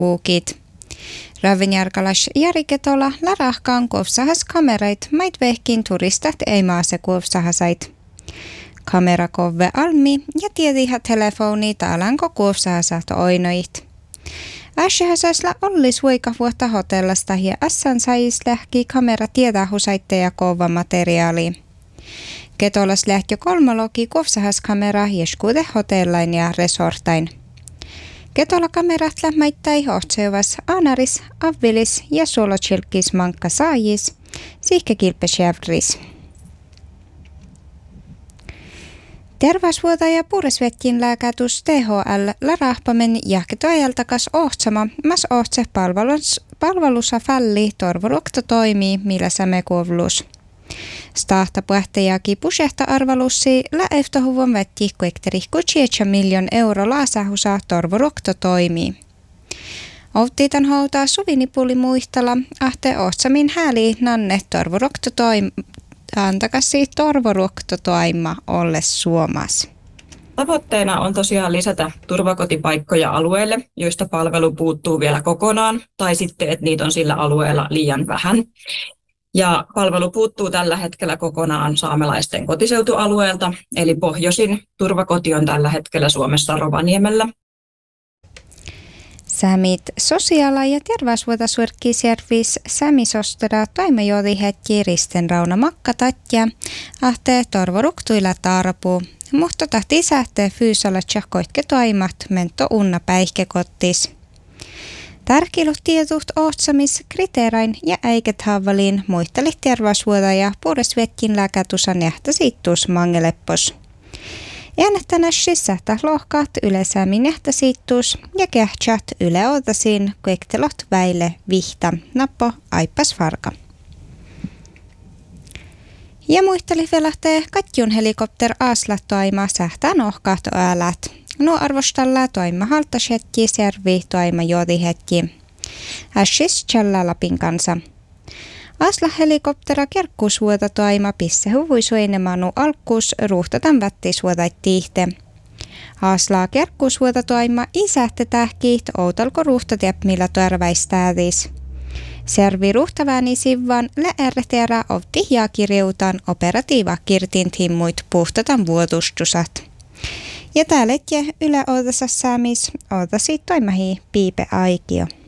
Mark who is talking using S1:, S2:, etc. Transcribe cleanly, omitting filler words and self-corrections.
S1: uukit. Ravinjärkalas Jari Ketola larahkaan kuovsahas kamerait mait vehkin turistat ei maase kuovsahasait. Kamera kove almi ja tiediha telefoni taalanko kuovsahasat oinoit. Äsihäsäsla ollis voika vuotta hotellasta ja assan sais lähki kamera tietähusaitte ja kova materiaali. Ketolas lähti kolmologi kuovsahaskamera jeskuude hotellain ja resortain. Ketola-kamerat lämmäittäi ohtsevas anaris, avvilis ja suolotsilkis mankka saajis, siihke kilpesjävris. Terveysvuotaja puresvetkin lääkätus THL larahpamen jahketoajaltakas ohtsama, mas ohtse palvelussa fälli torvorukta toimii, millä sämekuovlus. Stahta puhetajaki pusehta arvalussi läeftohuvon vetti kuekteri 6 miljoon euro laasahusa torvorukta toimii. Outtiitan houtaa suvinipuli muistella, ahte ohtsamin hääli nanne torvorukta antakasi torvorukta toima olle Suomas.
S2: Tavoitteena on tosiaan lisätä turvakotipaikkoja alueelle, joista palvelu puuttuu vielä kokonaan, tai sitten, että niitä on sillä alueella liian vähän. Ja palvelu puuttuu tällä hetkellä kokonaan saamelaisten kotiseutualueelta, eli pohjoisin turvakoti on tällä hetkellä Suomessa Rovaniemellä.
S1: Sämit sosiaala- ja terveysvuotasuorkkisjärvis sämisostera toimajoodi hetki Risten Rauna Makkatatja, ahte torvoruktuilla tarpuu, mutta tahti sähtee fyysalatsah koikke toimat mento unna päihkekottis. Tärkeilytietut ohtsamis kriteerain ja äiket haavaliin muisteli terveysvuotaja puolesvetkin lääkätusa nähtä siittuus mangeleppos. Äänehtänässissä lohkaat yleisämin nähtä siittuus ja kähtsät yleotasin kuektelot väille vihta nappo aippas farka. Ja muisteli velähtee katjun helikopter aslat toima sähtään ohkaat älät. No arvostalla toima haltasetki servi toima joodihetki. Ässis tjalla Lapin kanssa. Asla helikoptera kerkkuusvuota toima pisse huvuisuinemanu alkuus ruuhtatan vättisvuotait tiihte. Asla kerkkuusvuota toima isähte tähkiit outalko ruuhtatiep millä törväistäädis. Servi ruuhtavääni sivvan läärteerä ovti ja kirjeutan operatiiva kirtin timmuit puhtatan vuotustusat. Ja täällä yle oodassa saamis oodasi toimahi piipe aikio.